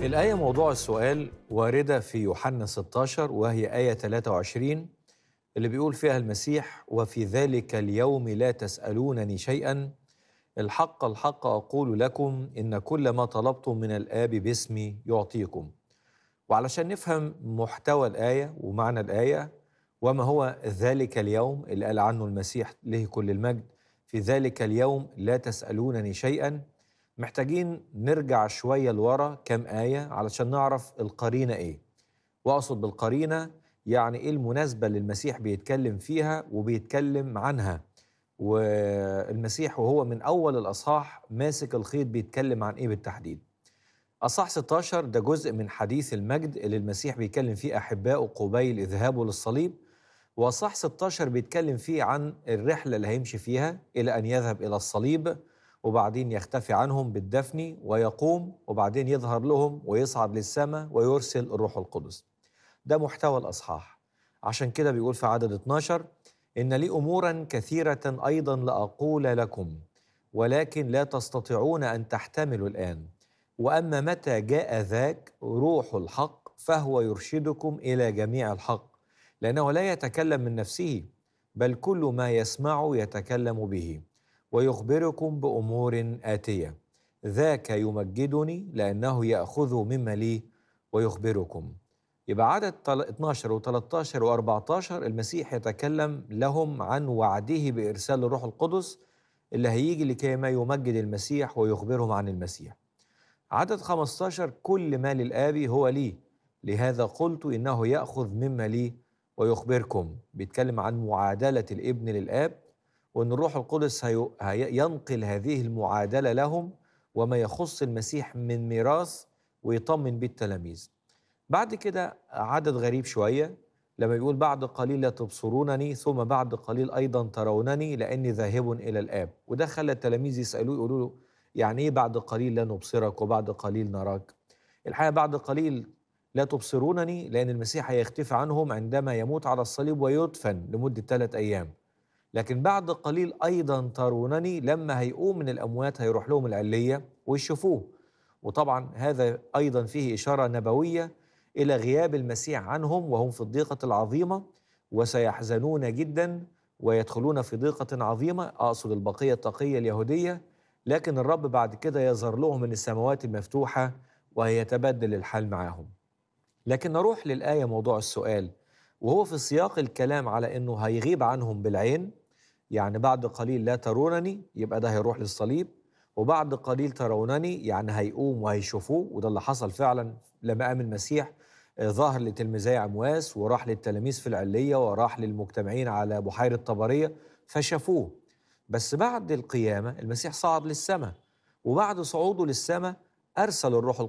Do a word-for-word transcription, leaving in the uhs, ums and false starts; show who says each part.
Speaker 1: الآية موضوع السؤال واردة في يوحنا ستاشر وهي آية ثلاثة وعشرين اللي بيقول فيها المسيح: وفي ذلك اليوم لا تسألونني شيئا، الحق الحق أقول لكم إن كل ما طلبتم من الآب باسمي يعطيكم. وعلشان نفهم محتوى الآية ومعنى الآية وما هو ذلك اليوم اللي قال عنه المسيح له كل المجد: في ذلك اليوم لا تسألونني شيئا، محتاجين نرجع شوية لورا كم آية علشان نعرف القرينة إيه. وأقصد بالقرينة يعني إيه المناسبة اللي المسيح بيتكلم فيها وبيتكلم عنها. والمسيح وهو من أول الأصحاح ماسك الخيط بيتكلم عن إيه بالتحديد. أصحاح ستاشر ده جزء من حديث المجد اللي المسيح بيتكلم فيه أحبائه قبيل إذهابه للصليب، وأصحاح ستاشر بيتكلم فيه عن الرحلة اللي هيمشي فيها إلى أن يذهب إلى الصليب، وبعدين يختفي عنهم بالدفن ويقوم، وبعدين يظهر لهم ويصعد للسماء ويرسل الروح القدس. ده محتوى الأصحاح. عشان كده بيقول في عدد اتناشر: إن لي أمورا كثيرة أيضا لأقول لكم، ولكن لا تستطيعون أن تحتملوا الآن، وأما متى جاء ذاك روح الحق فهو يرشدكم إلى جميع الحق، لأنه لا يتكلم من نفسه، بل كل ما يسمع يتكلم به، ويخبركم بأمور آتية. ذاك يمجدني لأنه يأخذ مما لي ويخبركم. يبقى عدد اتناشر و تلتاشر و أربعتاشر المسيح يتكلم لهم عن وعده بإرسال الروح القدس اللي هيجي لكي ما يمجد المسيح ويخبرهم عن المسيح. عدد خمستاشر: كل ما للآب هو لي، لهذا قلت إنه يأخذ مما لي ويخبركم. بيتكلم عن معادلة الابن للآب، وأن الروح القدس هي... هينقل هذه المعادلة لهم وما يخص المسيح من ميراث ويطمن به التلاميذ. بعد كده عدد غريب شوية لما يقول: بعد قليل لا تبصرونني ثم بعد قليل أيضا ترونني لأني ذاهب إلى الآب. وده خلى التلاميذ يسألوه يقولوا له: يعني إيه بعد قليل لا نبصرك وبعد قليل نراك؟ الحقيقة بعد قليل لا تبصرونني لأن المسيح هيختفي عنهم عندما يموت على الصليب ويدفن لمدة ثلاث أيام، لكن بعد قليل أيضا ترونني لما هيقوم من الأموات هيروح لهم العلية ويشوفوه. وطبعا هذا أيضا فيه إشارة نبوية إلى غياب المسيح عنهم وهم في الضيقة العظيمة، وسيحزنون جدا ويدخلون في ضيقة عظيمة، أقصد البقية التقية اليهودية، لكن الرب بعد كده يظهر لهم من السماوات المفتوحة ويتبدل الحال معهم. لكن نروح للآية موضوع السؤال، وهو في سياق الكلام على أنه هيغيب عنهم بالعين، يعني بعد قليل لا ترونني يبقى ده هيروح للصليب، وبعد قليل ترونني يعني هيقوم وهيشوفوه. وده اللي حصل فعلا لما قام المسيح، ظهر لتلميذي عمواس وراح للتلاميذ في العلية وراح للمجتمعين على بحيرة طبرية فشافوه. بس بعد القيامة المسيح صعد للسماء، وبعد صعوده للسماء أرسل الروح